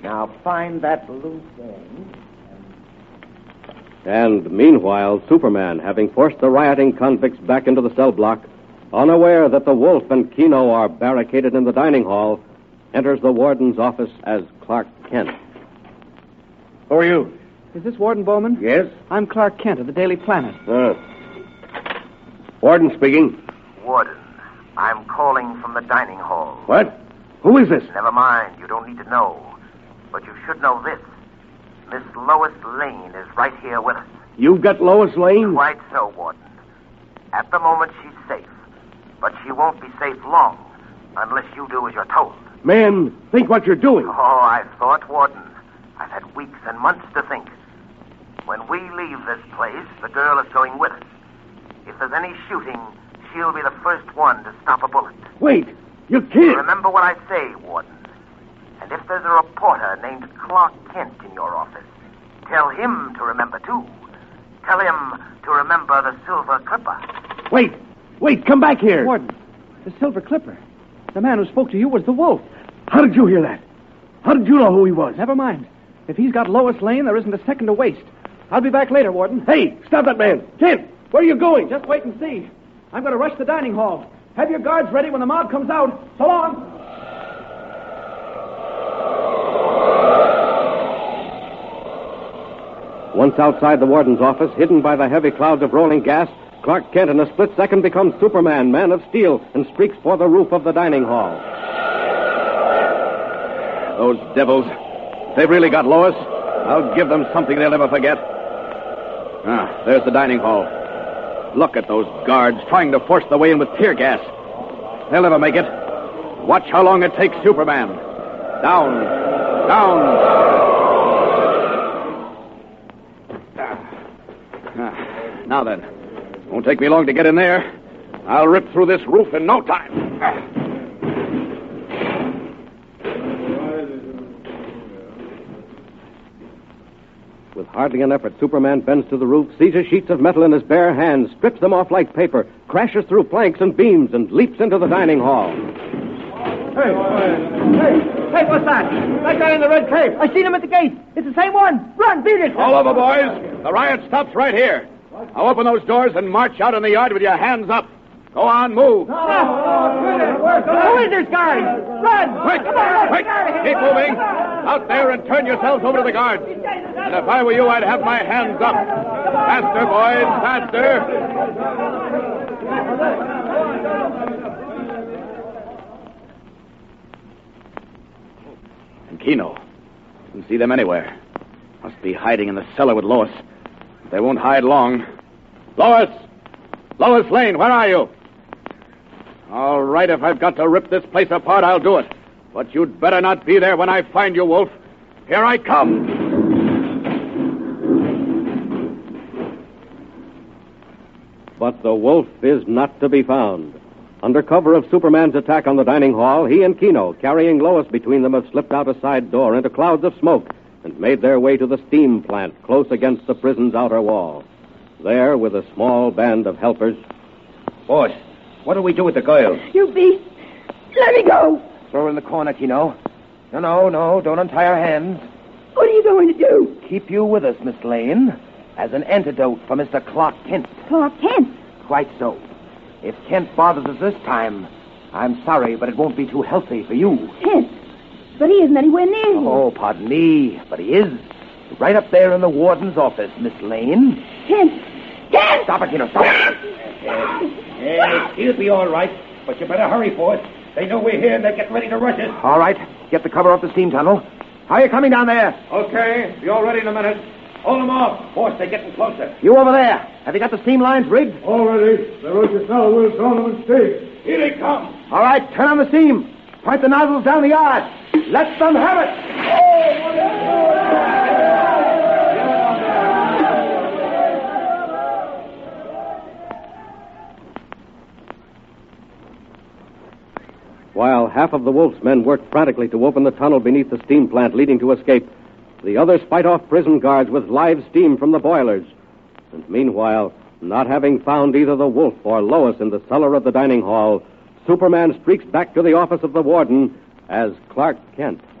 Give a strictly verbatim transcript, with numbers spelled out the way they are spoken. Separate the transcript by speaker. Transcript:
Speaker 1: Now find that loose end.
Speaker 2: And meanwhile, Superman, having forced the rioting convicts back into the cell block, unaware that the Wolf and Keno are barricaded in the dining hall, enters the warden's office as Clark Kent.
Speaker 3: Who are you?
Speaker 4: Is this Warden Bowman?
Speaker 3: Yes?
Speaker 4: I'm Clark Kent of the Daily Planet.
Speaker 3: Uh, Warden speaking.
Speaker 5: Warden, I'm calling from the dining hall.
Speaker 3: What? Who is this?
Speaker 5: Never mind, you don't need to know. But you should know this. Miss Lois Lane is right here with us.
Speaker 3: You've got Lois Lane?
Speaker 5: Quite so, Warden. At the moment, she's safe. But she won't be safe long, unless you do as you're told.
Speaker 3: Man, think what you're doing.
Speaker 5: Oh, I've thought, Warden. I've had weeks and months to think. When we leave this place, the girl is going with us. If there's any shooting, she'll be the first one to stop a bullet.
Speaker 3: Wait, you can't.
Speaker 5: Remember what I say, Warden. And if there's a reporter named Clark Kent in your office, tell him to remember, too. Tell him to remember the Silver Clipper.
Speaker 3: Wait, wait, come back here.
Speaker 4: Warden, the Silver Clipper. The man who spoke to you was the Wolf.
Speaker 3: How did you hear that? How did you know who he was?
Speaker 4: Never mind. If he's got Lois Lane, there isn't a second to waste. I'll be back later, Warden.
Speaker 3: Hey, stop that man. Kent, where are you going?
Speaker 4: Just wait and see. I'm going to rush the dining hall. Have your guards ready when the mob comes out. So long.
Speaker 2: Once outside the warden's office, hidden by the heavy clouds of rolling gas, Clark Kent in a split second becomes Superman, Man of Steel, and streaks for the roof of the dining hall.
Speaker 3: Those devils. They've really got Lois. I'll give them something they'll never forget. Ah, there's the dining hall. Look at those guards trying to force their way in with tear gas. They'll never make it. Watch how long it takes Superman. Down. Down. Ah, now then. Won't take me long to get in there. I'll rip through this roof in no time. Ah.
Speaker 2: With hardly an effort, Superman bends to the roof, seizes sheets of metal in his bare hands, strips them off like paper, crashes through planks and beams, and leaps into the dining hall.
Speaker 4: Hey, hey, hey, what's that? That guy in the red cape. I seen him at the gate. It's the same one. Run, beat it.
Speaker 3: All over, boys. The riot stops right here. Now open those doors and march out in the yard with your hands up. Go on, move.
Speaker 4: No, no, who is this guy? Run!
Speaker 3: Quick, quick, keep moving. Out there and turn yourselves over to the guards. And if I were you, I'd have my hands up. Faster, boys, faster. And Keno. Didn't see them anywhere. Must be hiding in the cellar with Lois. They won't hide long. Lois! Lois Lane, where are you? All right, if I've got to rip this place apart, I'll do it. But you'd better not be there when I find you, Wolf. Here I come.
Speaker 2: But the Wolf is not to be found. Under cover of Superman's attack on the dining hall, he and Keno, carrying Lois between them, have slipped out a side door into clouds of smoke and made their way to the steam plant close against the prison's outer wall. There, with a small band of helpers...
Speaker 1: Boss, what do we do with the girl?
Speaker 6: You beast! Let me go!
Speaker 1: Throw her in the corner, Keno. No, no, no, don't untie her hands.
Speaker 6: What are you going to do?
Speaker 1: Keep you with us, Miss Lane, as an antidote for Mister Clark Kent.
Speaker 6: Clark Kent?
Speaker 1: Quite so. If Kent bothers us this time, I'm sorry, but it won't be too healthy for you.
Speaker 6: Kent? But he isn't anywhere near you.
Speaker 1: Oh, pardon me, but he is. Right up there in the warden's office, Miss Lane.
Speaker 6: Kent! Kent!
Speaker 1: Stop it, Keno, stop it.
Speaker 7: Hey, he'll be all right, but you better hurry, boss. They know we're here and they're getting ready to rush us.
Speaker 1: All right, get the cover off the steam tunnel. How are you coming down there?
Speaker 7: Okay, be all ready in a minute. Hold them off. Boss, they're getting closer.
Speaker 1: You over there. Have you got the steam lines rigged?
Speaker 7: All ready. The Roger Cellar will throw them in stage. Here they come.
Speaker 1: All right, turn on the steam. Point the nozzles down the yard. Let them have it.
Speaker 2: While half of the Wolf's men work frantically to open the tunnel beneath the steam plant leading to escape, the others fight off prison guards with live steam from the boilers. And meanwhile, not having found either the Wolf or Lois in the cellar of the dining hall, Superman streaks back to the office of the warden as Clark Kent.